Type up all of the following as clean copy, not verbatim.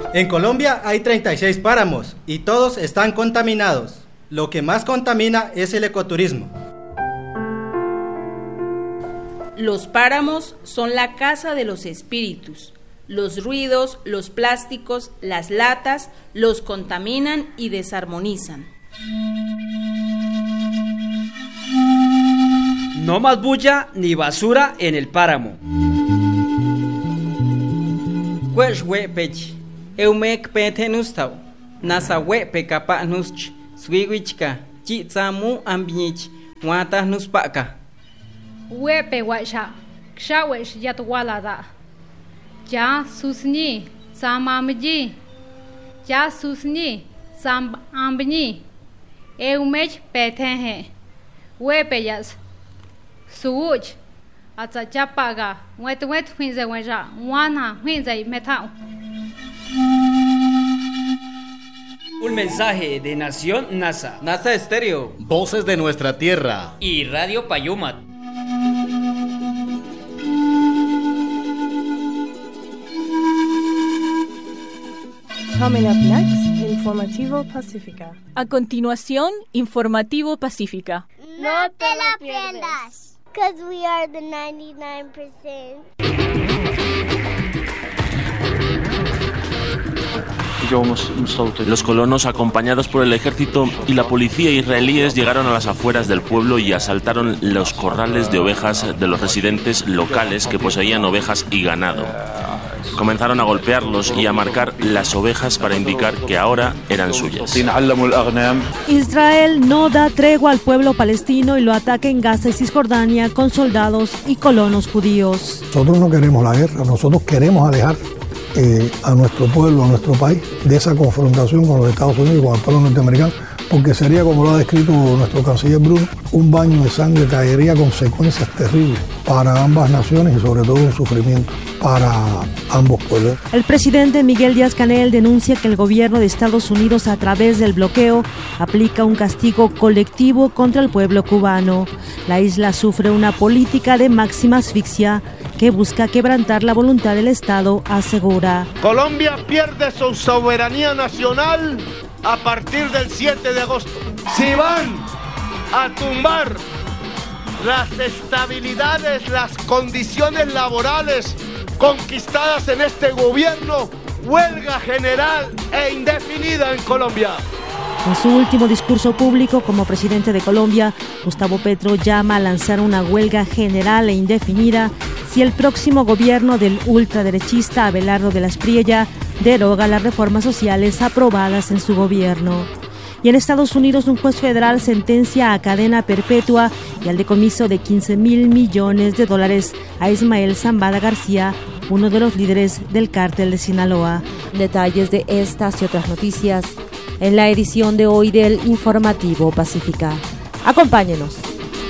En Colombia hay 36 páramos y todos están contaminados. Lo que más contamina es el ecoturismo. Los páramos son la casa de los espíritus. Los ruidos, los plásticos, las latas los contaminan y desarmonizan. No más bulla ni basura en el páramo. Hueshwe pech, eumek petenustau, nasawe pekapa nusch, swiwichka, chitzamu ambinich, wata nuspaka. Wepe waisha, kshawesh yatwalada. Ya susni, samamji. Ya susni, samambni. Eumech petenhe. Wepe yas. Suuch. Atzachapaga. Wet huinze weja. Wana huinze metao. Un mensaje de Nación NASA. NASA Estéreo. Voces de nuestra tierra. Y Radio Payumat. Coming up next, Informativo Pacífica. A continuación, Informativo Pacífica. No te la pierdas, because we are the 99%. Los colonos, acompañados por el ejército y la policía israelíes, llegaron a las afueras del pueblo y asaltaron los corrales de ovejas de los residentes locales que poseían ovejas y ganado. Comenzaron a golpearlos y a marcar las ovejas para indicar que ahora eran suyas. Israel no da tregua al pueblo palestino y lo ataca en Gaza y Cisjordania con soldados y colonos judíos. Nosotros no queremos la guerra, nosotros queremos alejar a nuestro pueblo, a nuestro país, de esa confrontación con los Estados Unidos, con el pueblo norteamericano, porque sería, como lo ha descrito nuestro canciller Bruno, un baño de sangre, traería consecuencias terribles para ambas naciones y sobre todo un sufrimiento para ambos pueblos. El presidente Miguel Díaz-Canel denuncia que el gobierno de Estados Unidos, a través del bloqueo, aplica un castigo colectivo contra el pueblo cubano. La isla sufre una política de máxima asfixia que busca quebrantar la voluntad del Estado, asegura. Colombia pierde su soberanía nacional a partir del 7 de agosto. Si van a tumbar las estabilidades, las condiciones laborales conquistadas en este gobierno, huelga general e indefinida en Colombia. En su último discurso público como presidente de Colombia, Gustavo Petro llama a lanzar una huelga general e indefinida si el próximo gobierno del ultraderechista Abelardo de la Espriella deroga las reformas sociales aprobadas en su gobierno. Y en Estados Unidos, un juez federal sentencia a cadena perpetua y al decomiso de $15,000 millones a Ismael Zambada García, uno de los líderes del cártel de Sinaloa. Detalles de estas y otras noticias en la edición de hoy del Informativo Pacífica. Acompáñenos.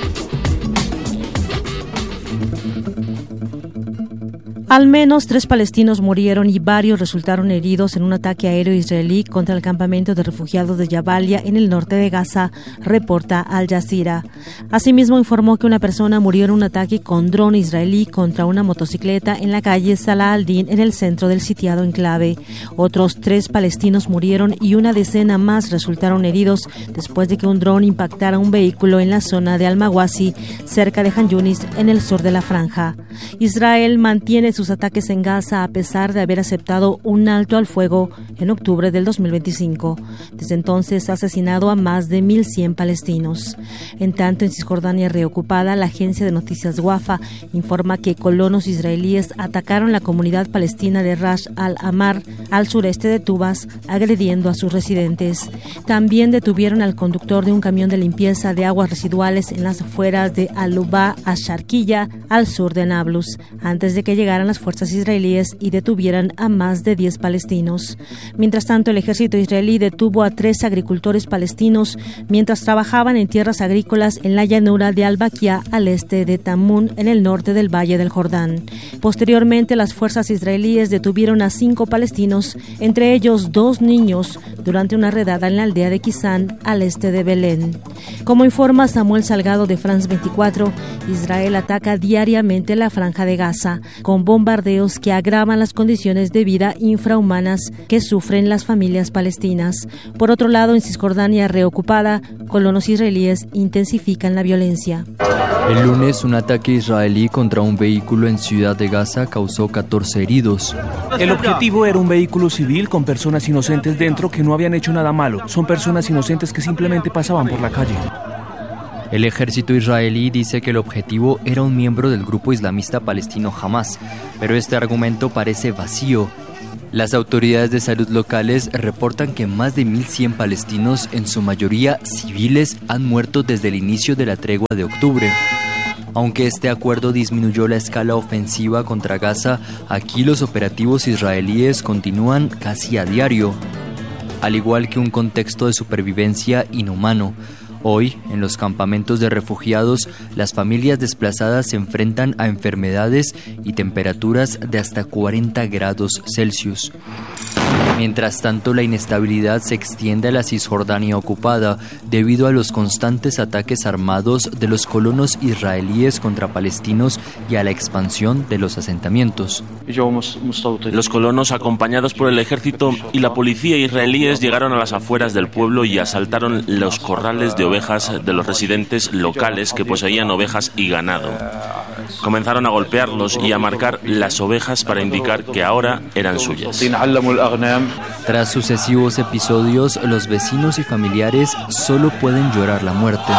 Al menos 3 palestinos murieron y varios resultaron heridos en un ataque aéreo israelí contra el campamento de refugiados de Jabalia en el norte de Gaza, reporta Al Jazeera. Asimismo, informó que una persona murió en un ataque con dron israelí contra una motocicleta en la calle Salah al-Din en el centro del sitiado enclave. Otros 3 palestinos murieron y una decena más resultaron heridos después de que un dron impactara un vehículo en la zona de Al-Mawasi, cerca de Han Yunis, en el sur de la franja. Israel mantiene sus ataques en Gaza a pesar de haber aceptado un alto al fuego en octubre del 2025. Desde entonces ha asesinado a más de 1.100 palestinos. En tanto, en Cisjordania reocupada, la agencia de noticias Wafa informa que colonos israelíes atacaron la comunidad palestina de Ras al-Amar, al sureste de Tubas, agrediendo a sus residentes. También detuvieron al conductor de un camión de limpieza de aguas residuales en las afueras de Al-Luba a-Sharkiya, al sur de Nablus, antes de que llegaran las fuerzas israelíes y detuvieran a más de 10 palestinos. Mientras tanto, el ejército israelí detuvo a 3 agricultores palestinos mientras trabajaban en tierras agrícolas en la llanura de Al-Bakia, al este de Tamun, en el norte del Valle del Jordán. Posteriormente, las fuerzas israelíes detuvieron a 5 palestinos, entre ellos 2 niños, durante una redada en la aldea de Kizán, al este de Belén. Como informa Samuel Salgado de France 24, Israel ataca diariamente la franja de Gaza, con bombas bombardeos que agravan las condiciones de vida infrahumanas que sufren las familias palestinas. Por otro lado, en Cisjordania reocupada, colonos israelíes intensifican la violencia. El lunes, un ataque israelí contra un vehículo en Ciudad de Gaza causó 14 heridos. El objetivo era un vehículo civil con personas inocentes dentro que no habían hecho nada malo. Son personas inocentes que simplemente pasaban por la calle. El ejército israelí dice que el objetivo era un miembro del grupo islamista palestino Hamas, pero este argumento parece vacío. Las autoridades de salud locales reportan que más de 1.100 palestinos, en su mayoría civiles, han muerto desde el inicio de la tregua de octubre. Aunque este acuerdo disminuyó la escala ofensiva contra Gaza, aquí los operativos israelíes continúan casi a diario, al igual que un contexto de supervivencia inhumano. Hoy, en los campamentos de refugiados, las familias desplazadas se enfrentan a enfermedades y temperaturas de hasta 40 grados Celsius. Mientras tanto, la inestabilidad se extiende a la Cisjordania ocupada debido a los constantes ataques armados de los colonos israelíes contra palestinos y a la expansión de los asentamientos. Los colonos, acompañados por el ejército y la policía israelíes, llegaron a las afueras del pueblo y asaltaron los corrales de ovejas de los residentes locales que poseían ovejas y ganado. Comenzaron a golpearlos y a marcar las ovejas para indicar que ahora eran suyas. Tras sucesivos episodios, los vecinos y familiares solo pueden llorar la muerte.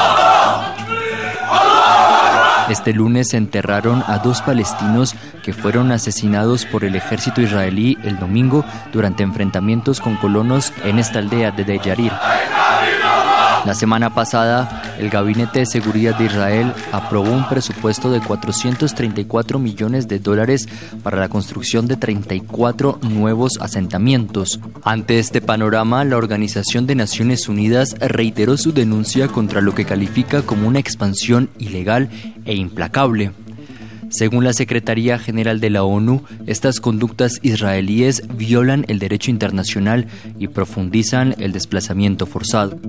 Este lunes se enterraron a 2 palestinos que fueron asesinados por el ejército israelí el domingo durante enfrentamientos con colonos en esta aldea de Deir Yair. La semana pasada, el Gabinete de Seguridad de Israel aprobó un presupuesto de $434 millones para la construcción de 34 nuevos asentamientos. Ante este panorama, la Organización de Naciones Unidas reiteró su denuncia contra lo que califica como una expansión ilegal e implacable. Según la Secretaría General de la ONU, estas conductas israelíes violan el derecho internacional y profundizan el desplazamiento forzado.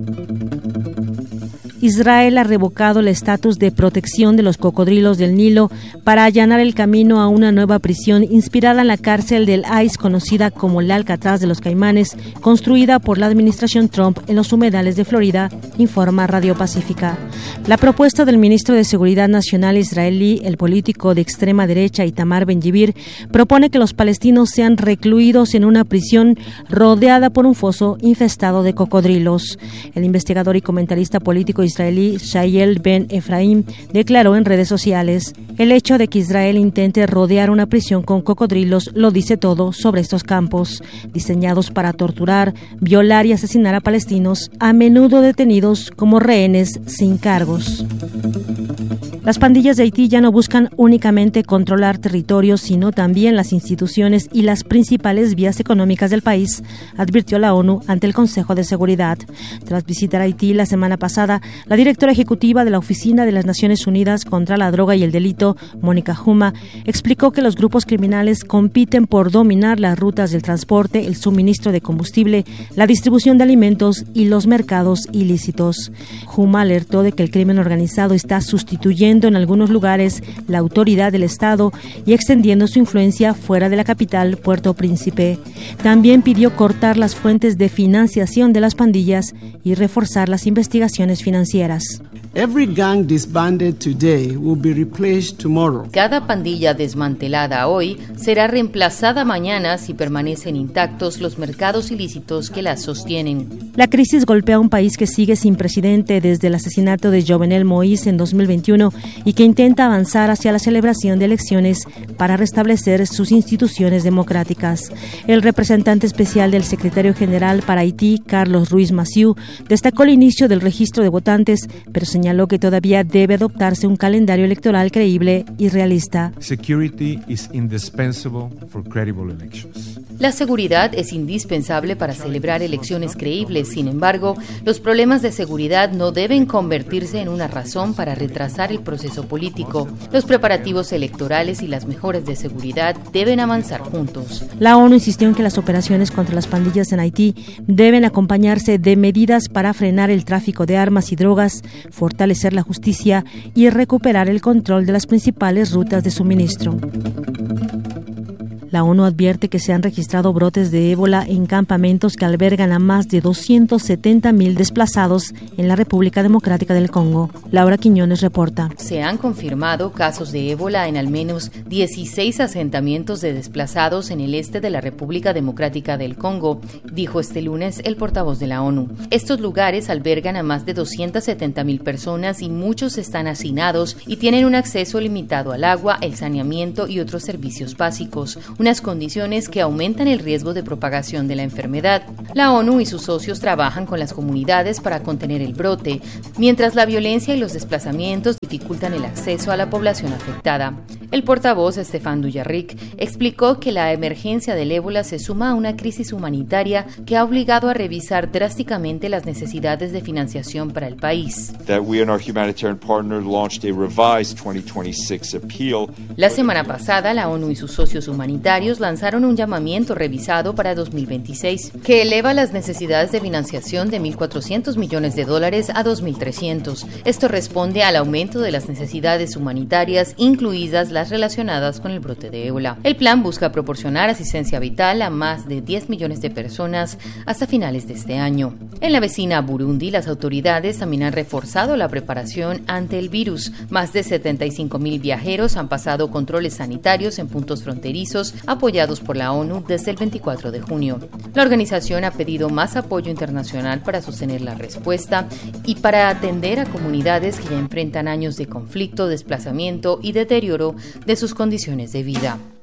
Israel ha revocado el estatus de protección de los cocodrilos del Nilo para allanar el camino a una nueva prisión inspirada en la cárcel del ICE conocida como el Alcatraz de los Caimanes, construida por la administración Trump en los humedales de Florida, informa Radio Pacífica. La propuesta del ministro de Seguridad Nacional israelí, el político de extrema derecha Itamar Ben-Gvir, propone que los palestinos sean recluidos en una prisión rodeada por un foso infestado de cocodrilos. El investigador y comentarista político israelí Shayel Ben Efraim declaró en redes sociales: el hecho de que Israel intente rodear una prisión con cocodrilos lo dice todo sobre estos campos, diseñados para torturar, violar y asesinar a palestinos, a menudo detenidos como rehenes sin cargos. Las pandillas de Haití ya no buscan únicamente controlar territorios, sino también las instituciones y las principales vías económicas del país, advirtió la ONU ante el Consejo de Seguridad. Tras visitar Haití la semana pasada, la directora ejecutiva de la Oficina de las Naciones Unidas contra la Droga y el Delito, Mónica Juma, explicó que los grupos criminales compiten por dominar las rutas del transporte, el suministro de combustible, la distribución de alimentos y los mercados ilícitos. Juma alertó de que el crimen organizado está sustituyendo en algunos lugares la autoridad del Estado y extendiendo su influencia fuera de la capital, Puerto Príncipe. También pidió cortar las fuentes de financiación de las pandillas y reforzar las investigaciones financieras. Cada pandilla desmantelada hoy será reemplazada mañana si permanecen intactos los mercados ilícitos que las sostienen. La crisis golpea a un país que sigue sin presidente desde el asesinato de Jovenel Moïse en 2021 y que intenta avanzar hacia la celebración de elecciones para restablecer sus instituciones democráticas. El representante especial del secretario general para Haití, Carlos Ruiz Massieu, destacó el inicio del registro de votantes, pero señaló que todavía debe adoptarse un calendario electoral creíble y realista. La seguridad es indispensable para celebrar elecciones creíbles. Sin embargo, los problemas de seguridad no deben convertirse en una razón para retrasar el proceso político. Los preparativos electorales y las mejoras de seguridad deben avanzar juntos. La ONU insistió en que las operaciones contra las pandillas en Haití deben acompañarse de medidas para frenar el tráfico de armas y drogas, fortalecer la justicia y recuperar el control de las principales rutas de suministro. La ONU advierte que se han registrado brotes de ébola en campamentos que albergan a más de 270.000 desplazados en la República Democrática del Congo. Laura Quiñones reporta. Se han confirmado casos de ébola en al menos 16 asentamientos de desplazados en el este de la República Democrática del Congo, dijo este lunes el portavoz de la ONU. Estos lugares albergan a más de 270.000 personas y muchos están hacinados y tienen un acceso limitado al agua, el saneamiento y otros servicios básicos, unas condiciones que aumentan el riesgo de propagación de la enfermedad. La ONU y sus socios trabajan con las comunidades para contener el brote, mientras la violencia y los desplazamientos dificultan el acceso a la población afectada. El portavoz Stéphane Dujarric explicó que la emergencia del ébola se suma a una crisis humanitaria que ha obligado a revisar drásticamente las necesidades de financiación para el país. La semana pasada, la ONU y sus socios humanitarios lanzaron un llamamiento revisado para 2026 que eleva las necesidades de financiación de $1.400 millones a $2.300. Esto responde al aumento de las necesidades humanitarias, incluidas las relacionadas con el brote de ébola. El plan busca proporcionar asistencia vital a más de 10 millones de personas hasta finales de este año. En la vecina Burundi, las autoridades también han reforzado la preparación ante el virus. Más de 75.000 viajeros han pasado controles sanitarios en puntos fronterizos apoyados por la ONU desde el 24 de junio. La organización ha pedido más apoyo internacional para sostener la respuesta y para atender a comunidades que ya enfrentan años de conflicto, desplazamiento y deterioro de sus condiciones de vida.